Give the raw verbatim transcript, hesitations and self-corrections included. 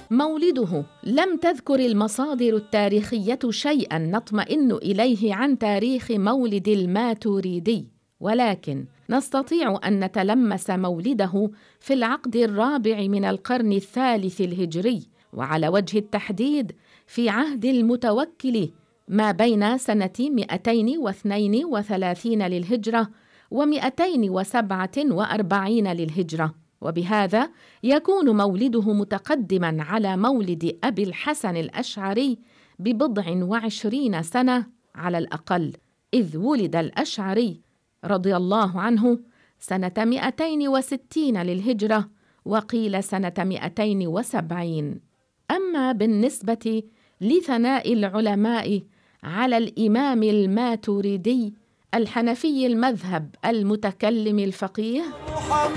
مولده لم تذكر المصادر التاريخية شيئاً نطمئن إليه عن تاريخ مولد الماتوريدي، ولكن نستطيع أن نتلمس مولده في العقد الرابع من القرن الثالث الهجري، وعلى وجه التحديد في عهد المتوكل ما بين سنة مئتين واثنين وثلاثين للهجرة ومئتين وسبعة وأربعين للهجرة، وبهذا يكون مولده متقدماً على مولد أبي الحسن الأشعري ببضع وعشرين سنة على الأقل، إذ ولد الأشعري رضي الله عنه سنة مئتين وستين للهجرة، وقيل سنة مئتين وسبعين. أما بالنسبة لثناء العلماء على الإمام الماتريدي الحنفي المذهب المتكلم الفقيه